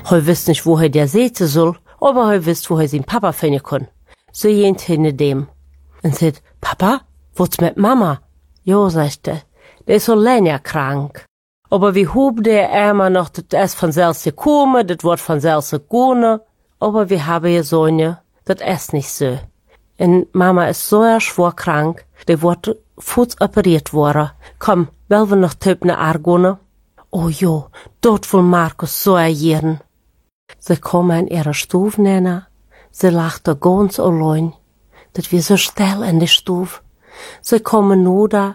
Hij wist nicht, wo der sitzen soll, aber hij wist, wo sein Papa finden kann. So jent hinter dem. Und sagt, Papa, what's mit Mama? Jo, sagt er, der ist so länger krank. Aber wie hob der immer noch, das ist von selbst gekommen, das wird von selbst gegangen. Aber wir haben ja Sonne, das ist nicht so. Und Mama ist so schwer krank, der wird Fuß operiert worden. Komm, wollen wir noch Typen argone? Oh jo, dort will Markus so erjieren. Sie kommen in ihre Stube nennen, sie lachte ganz allein. Das wir so still in der Stube. Sie kommen nur da,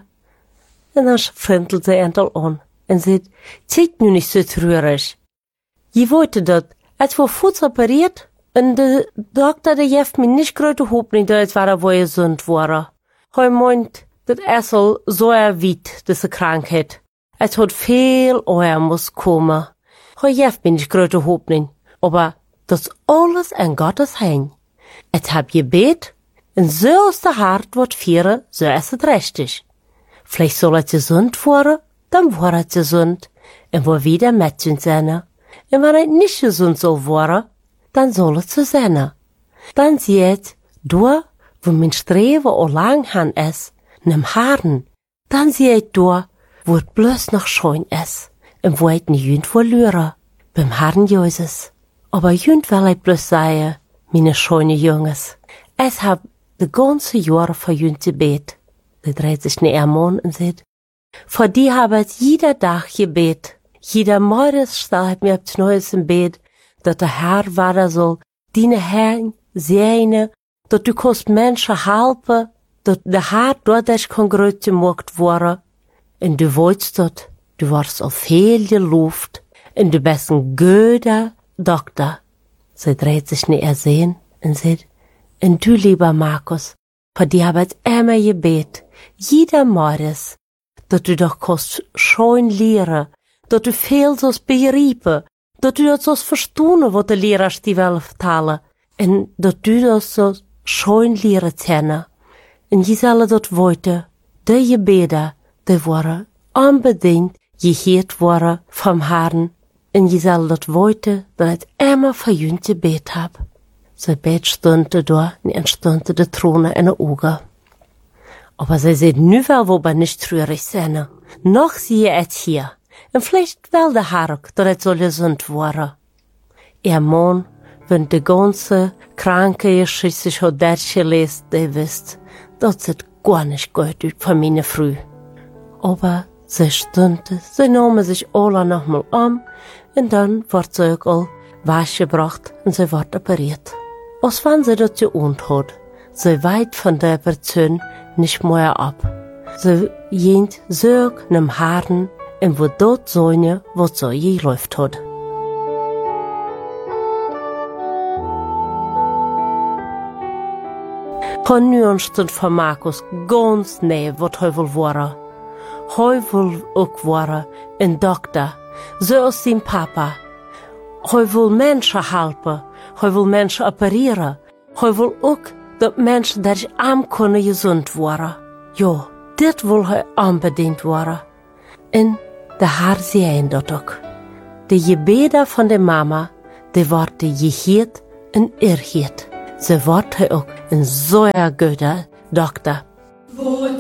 und dann frindelt sie endlich an und sagt, zieht nu nicht so traurig. Je wollte dat, als wir Fuß operiert, und der Doktor, der jeft mir nicht gröte Hoffnung, als war wo gesund war. Hij meint, dat Essel so weit, diese Krankheit. Es hat viel Eier muss kommen. Hij jeft mir nicht gröte Hoffnung, aber das alles in Gottes Hand. Es hab gebet, und so ist der Hart wird vieren, so ist es richtig. Vielleicht soll es gesund werden, dann war es gesund, und wo wieder mit uns sein. Und wenn es nicht gesund soll werden, dann soll es so sein. Dann sieht, du, wo mein Streben auch lang han ist, nimm Haaren, dann sieht du, wo es bloß noch schön ist, und wo es nicht jünd verlieren, beim Herrn Jesus. Aber jünd will ich bloß sagen, meine schöne Jungs, es hab de ganze Jahre für jünd gebet. Der dreht sich ne Mann und sagt, vor die hab ich jeder Tag gebet. Jeder Morgen steht mir aufs Neues im Bett, dass der Herr wahr soll, deine Herren sehne, dass du kannst Menschen helfen, dass der Herr dort dich kann größer gemacht werden. Und du wolltest dort, du warst auf viel gelobt, und du bist ein guter Doktor. Sie dreht sich nicht sehen und sagt, und du, lieber Markus, für die hab ich immer gebet, jeder Morgen, dass du doch kannst schön lehren, dass du viel sollst begreifen, dass du das sollst verstehen, was der Lehrer dir will vertellen, und dass du das so schön lehren können. Und je soll das wollte, die Gebete, die waren unbedingt gehört worden vom Herrn. Und je soll das wollte, dass ich immer für ihn gebet hab. Sie bet stunde da, und entstanden die Tränen in den Augen. Aber sie sieht nu wel, wo wir nicht traurig sind. Noch sehe ich hier. Und vielleicht will der Herr, dass es so gesund werden. Ihr Mann, wenn die ganze kranke Geschichte sich hat durchgelesen, der wisst, das sieht gar nicht gut aus für meine Früh. Aber sie stünde, sie nahmen sich alle nochmal und dann wird sie auch wasch gebracht und sie wird operiert. Als wenn sie das geohnt hat, sie weit von der Person nicht mehr ab. Sie jent so nem Haaren und wo dort Sonne, wo so geläuft hat. Von nun stund von Markus ganz nahe, was er will werden. Er will auch werden ein Doktor, so als sein Papa. Er will Menschen helfen, er will Menschen operieren, er will auch, dass Menschen durch arm können gesund werden. Ja, dit will er unbedingt werden. Und der Herr sehen das auch. Die Gebete von der Mama, die werden gehört und erhört. Sie wird auch ein so guter Doktor.